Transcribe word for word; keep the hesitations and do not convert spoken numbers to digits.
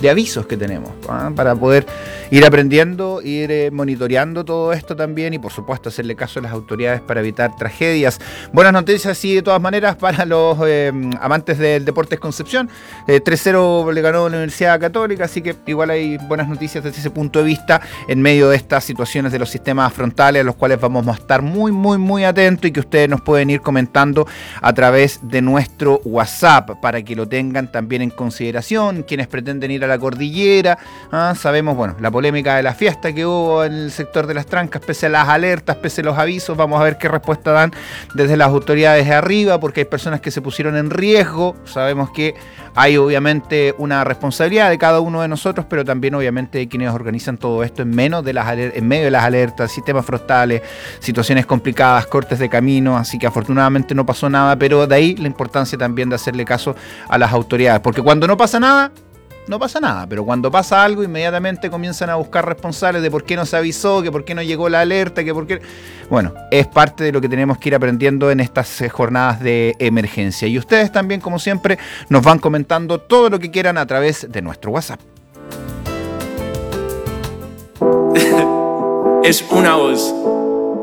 de avisos que tenemos, ¿ah? Para poder ir aprendiendo, ir eh, monitoreando todo esto también y por supuesto hacerle caso a las autoridades para evitar tragedias. Buenas noticias sí, de todas maneras para los eh, amantes del Deportes Concepción, eh, tres cero le ganó la Universidad Católica, así que igual hay buenas noticias desde ese punto de vista en medio de estas situaciones de los sistemas frontales a los cuales vamos a estar muy muy muy atentos y que ustedes nos pueden ir comentando a través de nuestro WhatsApp para que lo tengan también en consideración quienes pretenden ir a la cordillera. ¿Ah? Sabemos, bueno, la polémica de la fiesta que hubo en el sector de las Trancas, pese a las alertas, pese a los avisos, vamos a ver qué respuesta dan desde las autoridades de arriba, porque hay personas que se pusieron en riesgo. Sabemos que hay obviamente una responsabilidad de cada uno de nosotros, pero también obviamente de quienes organizan todo esto en, menos de las aler- en medio de las alertas, sistemas frontales, situaciones complicadas, cortes de camino, así que afortunadamente no pasó nada, pero de ahí la importancia también de hacerle caso a las autoridades, porque cuando no pasa nada, no pasa nada, pero cuando pasa algo inmediatamente comienzan a buscar responsables de por qué no se avisó, que por qué no llegó la alerta, que por qué... Bueno, es parte de lo que tenemos que ir aprendiendo en estas jornadas de emergencia. Y ustedes también, como siempre, nos van comentando todo lo que quieran a través de nuestro WhatsApp. Es una voz.